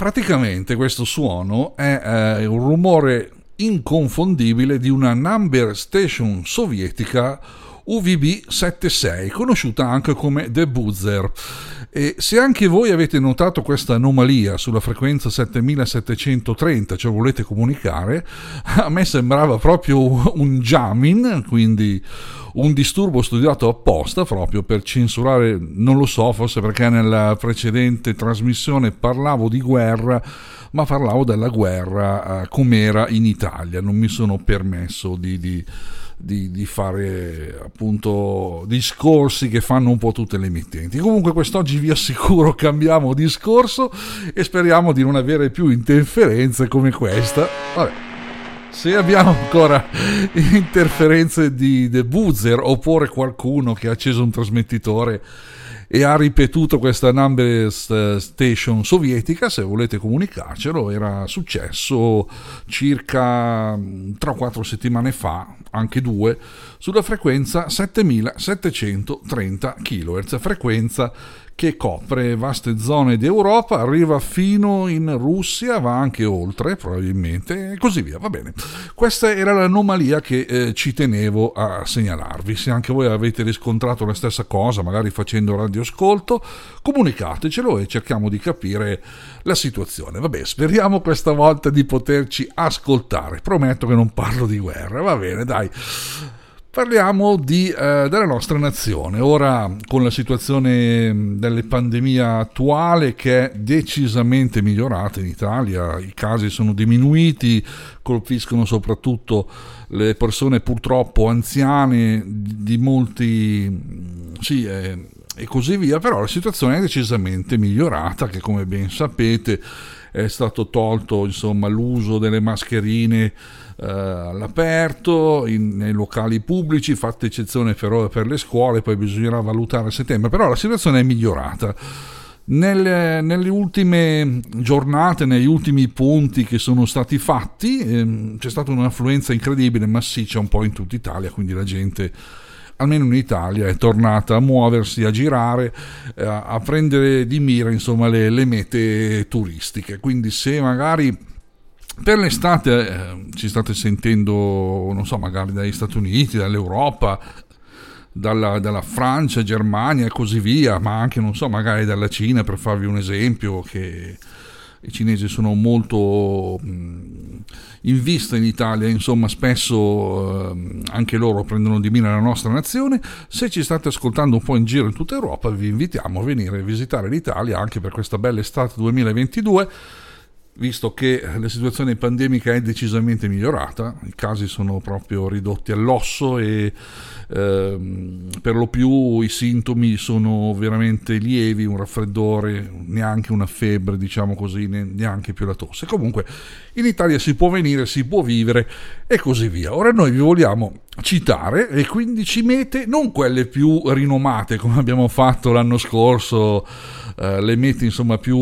Praticamente questo suono è un rumore inconfondibile di una number station sovietica UVB-76, conosciuta anche come The Buzzer. E se anche voi avete notato questa anomalia sulla frequenza 7730, cioè volete comunicare, a me sembrava proprio un jamming, quindi un disturbo studiato apposta proprio per censurare, non lo so, forse perché nella precedente trasmissione parlavo di guerra, ma parlavo della guerra com'era in Italia, non mi sono permesso di fare appunto discorsi che fanno un po' tutte le emittenti. Comunque quest'oggi vi assicuro cambiamo discorso e speriamo di non avere più interferenze come questa. Vabbè, se abbiamo ancora interferenze di The Buzzer oppure qualcuno che ha acceso un trasmettitore e ha ripetuto questa number station sovietica, se volete comunicarcelo, era successo circa 3-4 settimane fa, anche 2, sulla frequenza 7730 kHz, frequenza che copre vaste zone d'Europa, arriva fino in Russia, va anche oltre probabilmente e così via. Va bene, questa era l'anomalia che ci tenevo a segnalarvi. Se anche voi avete riscontrato la stessa cosa, magari facendo radioascolto, comunicatecelo e cerchiamo di capire la situazione. Vabbè, speriamo questa volta di poterci ascoltare, prometto che non parlo di guerra. Va bene, dai. Parliamo della nostra nazione, ora con la situazione della pandemia attuale che è decisamente migliorata in Italia, i casi sono diminuiti, colpiscono soprattutto le persone purtroppo anziane di molti, e così via, però la situazione è decisamente migliorata, che come ben sapete è stato tolto insomma l'uso delle mascherine all'aperto nei locali pubblici, fatta eccezione però per le scuole, poi bisognerà valutare a settembre, però la situazione è migliorata. Nelle ultime giornate, negli ultimi punti che sono stati fatti, c'è stata un'affluenza incredibile, massiccia un po' in tutta Italia, quindi la gente almeno in Italia è tornata a muoversi, a girare, a prendere di mira insomma le mete turistiche. Quindi se magari per l'estate ci state sentendo, non so, magari dagli Stati Uniti, dall'Europa, dalla Francia, Germania e così via, ma anche, non so, magari dalla Cina, per farvi un esempio, che i cinesi sono molto in vista in Italia, insomma spesso anche loro prendono di mira la nostra nazione. Se ci state ascoltando un po' in giro in tutta Europa, vi invitiamo a venire a visitare l'Italia anche per questa bella estate 2022, visto che la situazione pandemica è decisamente migliorata, i casi sono proprio ridotti all'osso e per lo più i sintomi sono veramente lievi, un raffreddore, neanche una febbre, diciamo così, neanche più la tosse. Comunque in Italia si può venire, si può vivere e così via. Ora noi vi vogliamo citare e quindi ci mete non quelle più rinomate come abbiamo fatto l'anno scorso, le mete insomma più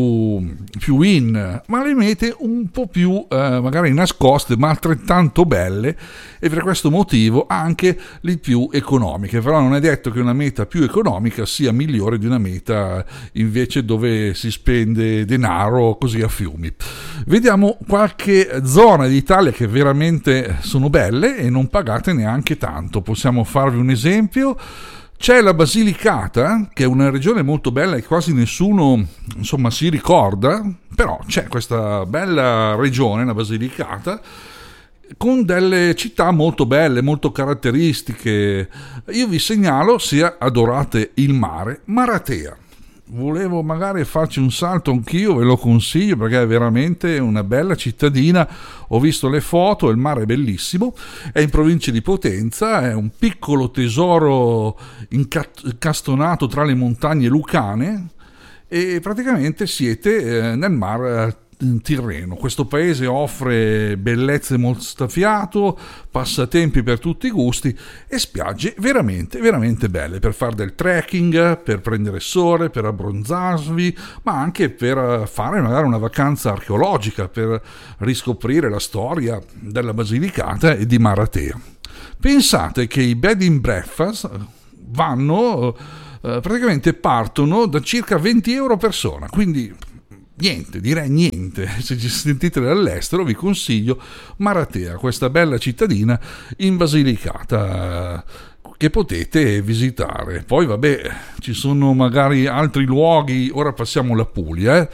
in, ma le mete un po' più magari nascoste ma altrettanto belle, e per questo motivo anche le più economiche. Però non è detto che una meta più economica sia migliore di una meta invece dove si spende denaro così a fiumi. Vediamo qualche zona d'Italia che veramente sono belle e non pagate neanche tanto. Possiamo farvi un esempio. C'è la Basilicata, che è una regione molto bella e quasi nessuno insomma si ricorda, però c'è questa bella regione, la Basilicata, con delle città molto belle, molto caratteristiche. Io vi segnalo, se adorate il mare, Maratea. Volevo magari farci un salto anch'io, ve lo consiglio perché è veramente una bella cittadina. Ho visto le foto, il mare è bellissimo, è in provincia di Potenza, è un piccolo tesoro incastonato tra le montagne lucane e praticamente siete nel mar Tirreno. Questo paese offre bellezze mozzafiato, passatempi per tutti i gusti e spiagge veramente veramente belle per fare del trekking, per prendere sole, per abbronzarvi, ma anche per fare magari una vacanza archeologica, per riscoprire la storia della Basilicata e di Maratea. Pensate che i bed and breakfast praticamente partono da circa 20 euro a persona, quindi niente, direi niente. Se ci sentite dall'estero vi consiglio Maratea, questa bella cittadina in Basilicata che potete visitare. Poi vabbè, ci sono magari altri luoghi. Ora passiamo alla Puglia,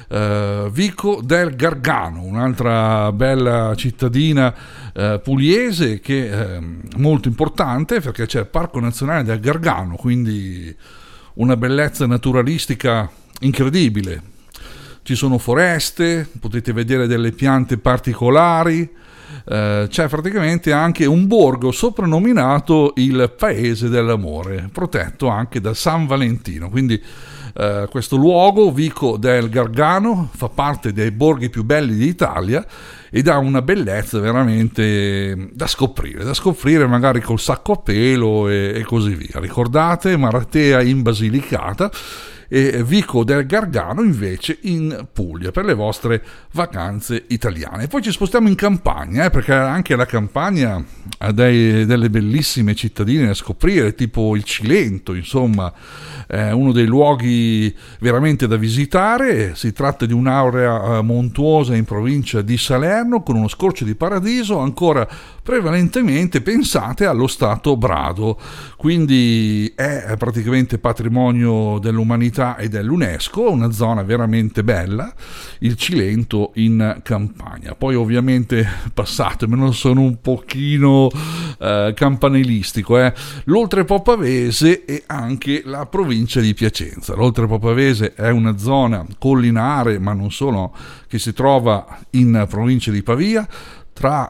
Vico del Gargano, un'altra bella cittadina pugliese che è molto importante perché c'è il Parco Nazionale del Gargano, quindi una bellezza naturalistica incredibile. Ci sono foreste, potete vedere delle piante particolari. C'è praticamente anche un borgo soprannominato il Paese dell'Amore, protetto anche da San Valentino. Quindi questo luogo, Vico del Gargano, fa parte dei borghi più belli d'Italia ed ha una bellezza veramente da scoprire magari col sacco a pelo e così via. Ricordate, Maratea in Basilicata e Vico del Gargano invece in Puglia per le vostre vacanze italiane. Poi ci spostiamo in Campania, perché anche la Campania ha delle bellissime cittadine da scoprire, tipo il Cilento, insomma è uno dei luoghi veramente da visitare. Si tratta di un'area montuosa in provincia di Salerno con uno scorcio di paradiso, ancora prevalentemente pensate allo stato brado, quindi è praticamente patrimonio dell'umanità e dell'UNESCO, una zona veramente bella, il Cilento in Campania. Poi ovviamente passatemelo, sono un pochino campanilistico, l'Oltrepò Pavese e anche la provincia di Piacenza. L'Oltrepò Pavese è una zona collinare, ma non solo, che si trova in provincia di Pavia, tra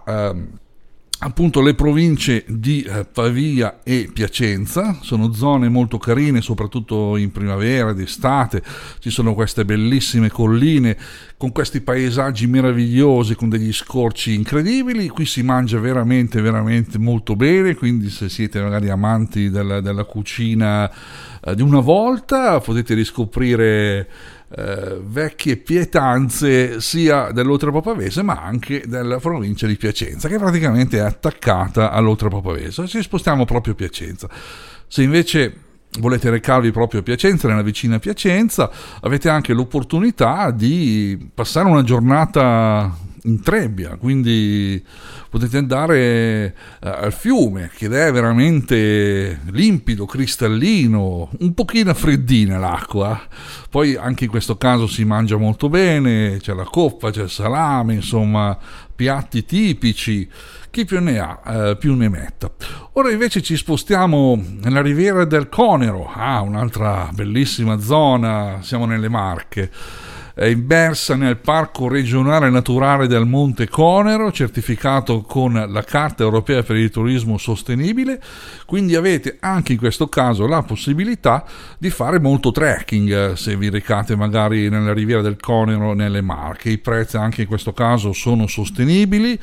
appunto le province di Pavia e Piacenza. Sono zone molto carine, soprattutto in primavera ed estate. Ci sono queste bellissime colline con questi paesaggi meravigliosi, con degli scorci incredibili. Qui si mangia veramente molto bene, quindi se siete magari amanti della cucina di una volta, potete riscoprire vecchie pietanze sia dell'Oltrepò Pavese ma anche della provincia di Piacenza, che praticamente è attaccata all'Oltrepò Pavese. Ci spostiamo proprio a Piacenza. Se invece volete recarvi proprio a Piacenza, nella vicina Piacenza, avete anche l'opportunità di passare una giornata in Trebbia, quindi potete andare al fiume, che è veramente limpido, cristallino, un pochino freddina l'acqua. Poi anche in questo caso si mangia molto bene, c'è la coppa, c'è il salame, insomma piatti tipici. Chi più ne ha più ne metta. Ora invece ci spostiamo nella Riviera del Conero, un'altra bellissima zona. Siamo nelle Marche, è immersa nel Parco regionale naturale del Monte Conero, certificato con la Carta Europea per il Turismo Sostenibile, quindi avete anche in questo caso la possibilità di fare molto trekking se vi recate magari nella Riviera del Conero nelle Marche. I prezzi anche in questo caso sono sostenibili,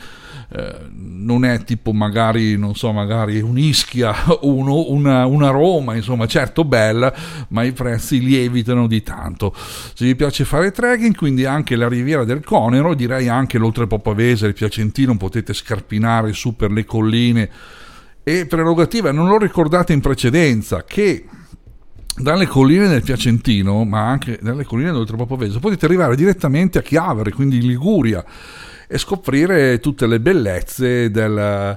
non è tipo magari un'Ischia, una Roma, insomma, certo bella, ma i prezzi lievitano di tanto. Se vi piace fare trekking, quindi anche la Riviera del Conero, direi anche l'Oltrepò Pavese, il Piacentino, potete scarpinare su per le colline. E prerogativa, non l'ho ricordata in precedenza, che dalle colline del Piacentino, ma anche dalle colline dell'Oltrepò Pavese, potete arrivare direttamente a Chiavari, quindi in Liguria, e scoprire tutte le bellezze della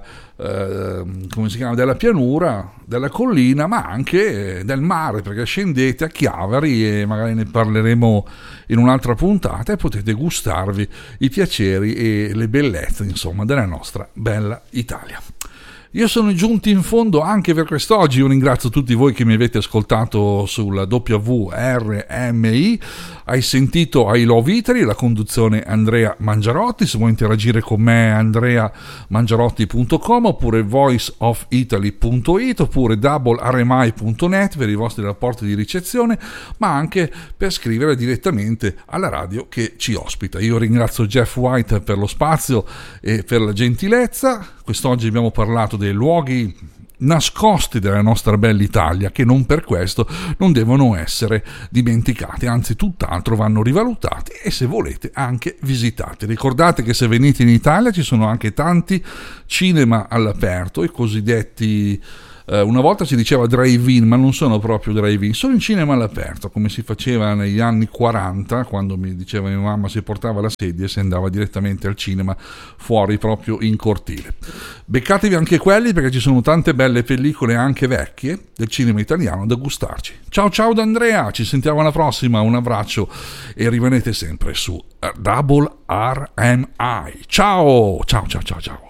pianura, della collina, ma anche del mare, perché scendete a Chiavari, e magari ne parleremo in un'altra puntata, e potete gustarvi i piaceri e le bellezze, insomma, della nostra bella Italia. Io sono giunto in fondo anche per quest'oggi. Io ringrazio tutti voi che mi avete ascoltato sulla WRMI. Hai sentito I Love Italy, la conduzione Andrea Mangiarotti. Se vuoi interagire con me, andreamangiarotti.com, oppure voiceofitaly.it, oppure doublermi.net per i vostri rapporti di ricezione, ma anche per scrivere direttamente alla radio che ci ospita. Io ringrazio Jeff White per lo spazio e per la gentilezza. Quest'oggi abbiamo parlato dei luoghi nascosti della nostra bella Italia, che non per questo non devono essere dimenticati, anzi tutt'altro vanno rivalutati e, se volete, anche visitati. Ricordate che se venite in Italia ci sono anche tanti cinema all'aperto, i cosiddetti Una volta si diceva drive-in, ma non sono proprio drive-in, sono in cinema all'aperto, come si faceva negli anni 40, quando mi diceva mia mamma, si portava la sedia e si andava direttamente al cinema fuori proprio in cortile. Beccatevi anche quelli, perché ci sono tante belle pellicole anche vecchie del cinema italiano da gustarci. Ciao ciao da Andrea, ci sentiamo alla prossima, un abbraccio e rimanete sempre su Double RMI. Ciao ciao ciao ciao ciao.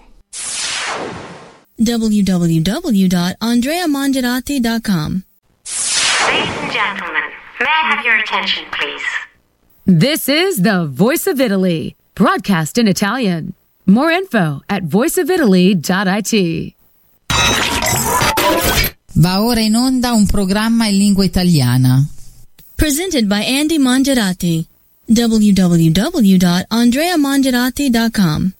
www.andreamangiarati.com. Ladies and gentlemen, may I have your attention, please? This is the Voice of Italy, broadcast in Italian. More info at voiceofitaly.it. Va ora in onda un programma in lingua italiana. Presented by Andy Mangiarati. www.andreamangiarati.com.